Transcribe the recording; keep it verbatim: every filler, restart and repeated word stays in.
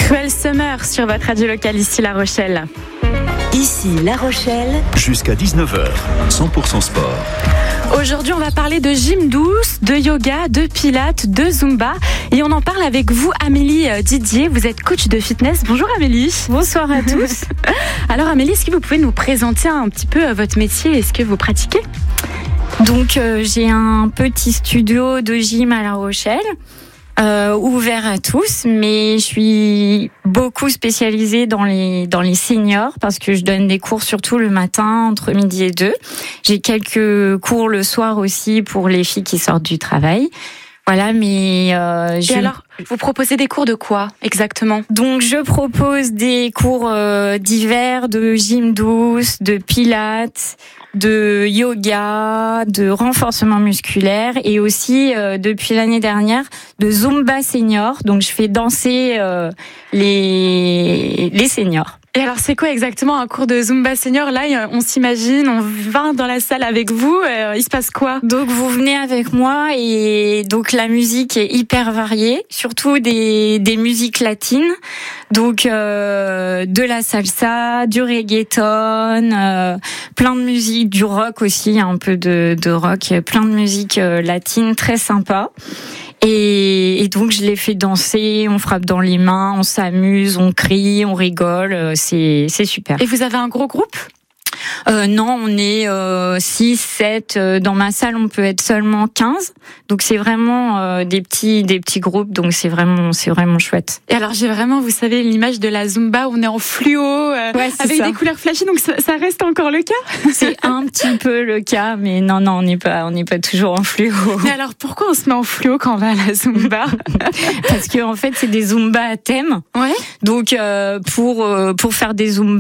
Cruel Summer sur votre radio locale ici La Rochelle. Ici La Rochelle. Jusqu'à dix-neuf heures, cent pour cent sport. Aujourd'hui, on va parler de gym douce, de yoga, de pilates, de zumba. Et on en parle avec vous, Amélie Didier. Vous êtes coach de fitness. Bonjour Amélie. Bonsoir à tous. Alors Amélie, est-ce que vous pouvez nous présenter un petit peu votre métier? Est-ce que vous pratiquez? Donc euh, j'ai un petit studio de gym à La Rochelle. Euh, ouvert à tous, mais je suis beaucoup spécialisée dans les dans les seniors parce que je donne des cours surtout le matin entre midi et deux. J'ai quelques cours le soir aussi pour les filles qui sortent du travail. Voilà, mais euh, je... Et alors, vous proposez des cours de quoi exactement? Donc je propose des cours euh, divers de gym douce, de pilates, de yoga, de renforcement musculaire et aussi euh, depuis l'année dernière de zumba senior. Donc je fais danser euh, les les seniors. Et alors, c'est quoi exactement un cours de Zumba Senior? Là, on s'imagine, on va dans la salle avec vous, euh, il se passe quoi? Donc, vous venez avec moi et donc la musique est hyper variée, surtout des, des musiques latines. Donc, euh, de la salsa, du reggaeton, euh, plein de musique, du rock aussi, un peu de, de rock, plein de musique euh, latine, très sympa. Et, et donc je les fais danser, on frappe dans les mains, on s'amuse, on crie, on rigole, c'est c'est super. Et vous avez un gros groupe? Euh, non, on est euh, six, sept. Dans ma salle, on peut être seulement quinze. Donc c'est vraiment euh, des petits des petits groupes. Donc c'est vraiment c'est vraiment chouette. Et alors j'ai vraiment, vous savez, l'image de la Zumba où on est en fluo euh, ouais, avec ça. des couleurs flashy. Donc ça, ça reste encore le cas? C'est un petit peu le cas, mais non non, on n'est pas on n'est pas toujours en fluo. Mais alors pourquoi on se met en fluo quand on va à la Zumba? Parce que en fait c'est des Zumba à thème. Ouais. Donc euh, pour euh, pour faire des Zumba